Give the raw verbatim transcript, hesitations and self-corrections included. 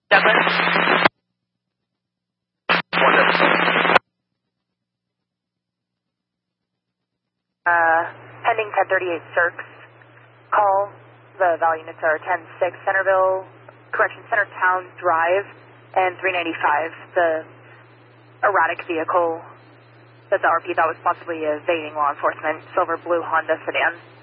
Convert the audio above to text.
Douglas. Uh, pending ten thirty-eight Cirques. Call. The value units are ten six Centerville, correction, Centertown Drive, and three ninety-five. The erratic vehicle that the R P thought was possibly evading law enforcement, silver blue Honda sedan.